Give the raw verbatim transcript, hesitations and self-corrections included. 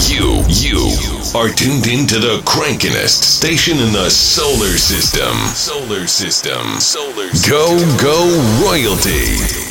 You, you are tuned into the crankinest station in the solar system. Solar system. Solar system. Go, go, royalty.